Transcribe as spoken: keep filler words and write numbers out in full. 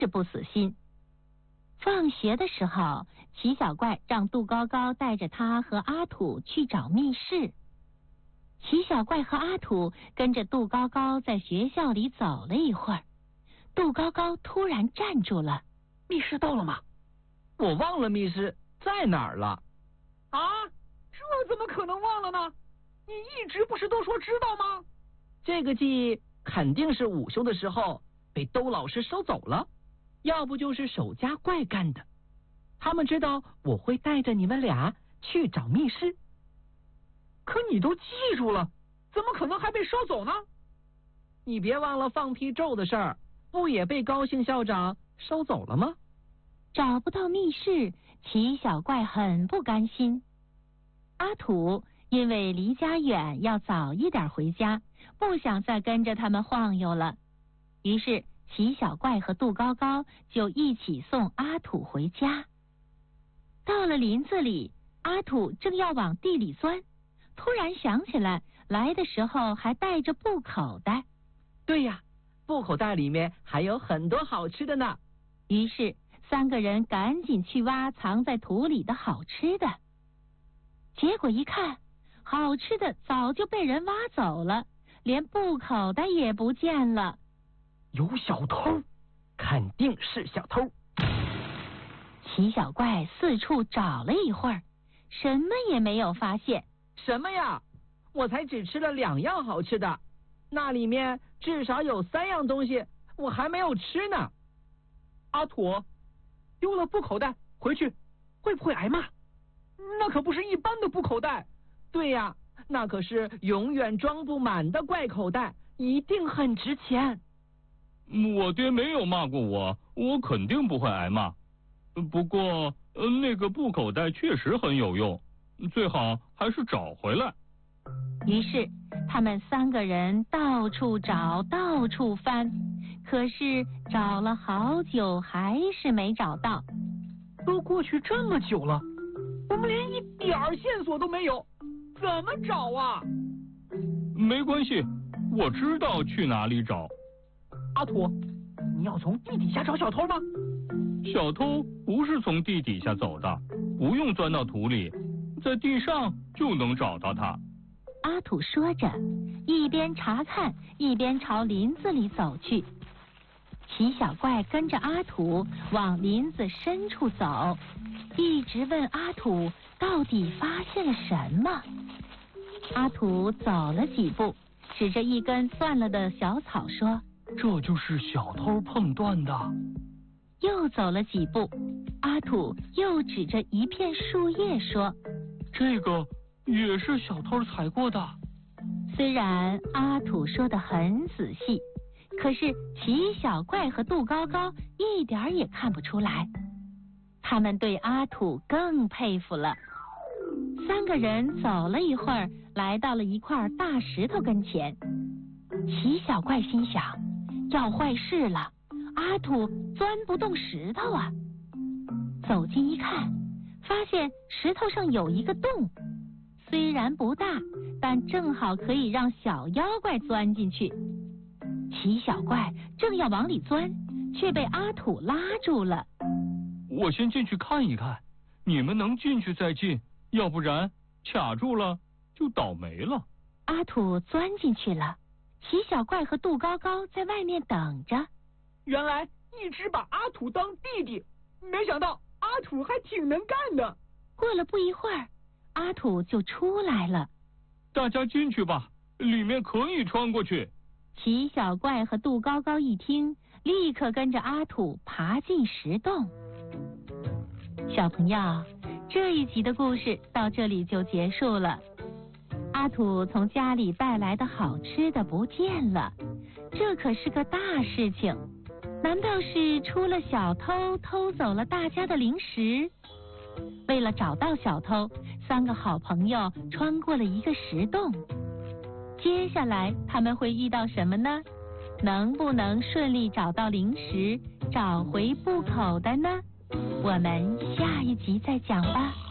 是不死心。放学的时候，齐小怪让杜高高带着他和阿土去找密室。齐小怪和阿土跟着杜高高在学校里走了一会儿，杜高高突然站住了。 密室到了吗？ 我忘了密室在哪儿了。 啊，这怎么可能忘了呢？你一直不是都说知道吗？ 这个记忆肯定是午休的时候被兜老师收走了，要不就是守家怪干的。他们知道我会带着你们俩去找密室。 可你都记住了，怎么可能还被收走呢？ 你别忘了放屁咒的事儿，不也被高兴校长收走了吗？ 找不到密室，齐小怪很不甘心。阿土因为离家远，要早一点回家，不想再跟着他们晃悠了。于是齐小怪和杜高高就一起送阿土回家。到了林子里，阿土正要往地里钻，突然想起来来的时候还带着布口袋。 对呀，布口袋里面还有很多好吃的呢。 于是三个人赶紧去挖藏在土里的好吃的。结果一看，好吃的早就被人挖走了，连布口袋也不见了。 有小偷， 肯定是小偷。 齐小怪四处找了一会儿，什么也没有发现。 什么呀？我才只吃了两样好吃的，那里面至少有三样东西我还没有吃呢。 阿土，丢了布口袋回去会不会挨骂？那可不是一般的布口袋。 对呀，那可是永远装不满的怪口袋，一定很值钱。 我爹没有骂过我，我肯定不会挨骂。不过，呃，那个布口袋确实很有用，最好还是找回来。 于是，他们三个人到处找，到处翻，可是找了好久，还是没找到。 都过去这么久了，我们连一点儿线索都没有，怎么找啊？ 没关系，我知道去哪里找。 阿土，你要从地底下找小偷吗？ 小偷不是从地底下走的，不用钻到土里，在地上就能找到他。 阿土说着，一边查看，一边朝林子里走去。齐小怪跟着阿土往林子深处走，一直问阿土到底发现了什么。阿土走了几步，指着一根断了的小草说：“ 这就是小偷碰断的。” 又走了几步，阿土又指着一片树叶说：“ 这个也是小偷踩过的。” 虽然阿土说得很仔细，可是齐小怪和杜高高一点也看不出来。他们对阿土更佩服了。三个人走了一会儿，来到了一块大石头跟前。齐小怪心想，要坏事了，阿土钻不动石头啊。走近一看，发现石头上有一个洞，虽然不大，但正好可以让小妖怪钻进去。齐小怪正要往里钻，却被阿土拉住了。 我先进去看一看，你们能进去再进，要不然卡住了就倒霉了。 阿土钻进去了，齐小怪和杜高高在外面等着。 原来一直把阿土当弟弟，没想到阿土还挺能干的。 过了不一会儿，阿土就出来了。 大家进去吧，里面可以穿过去。 齐小怪和杜高高一听，立刻跟着阿土爬进石洞。小朋友，这一集的故事到这里就结束了。阿土从家里带来的好吃的不见了，这可是个大事情。难道是出了小偷偷走了大家的零食？为了找到小偷，三个好朋友穿过了一个石洞。接下来他们会遇到什么呢？能不能顺利找到零食，找回布口袋呢？我们下一集再讲吧。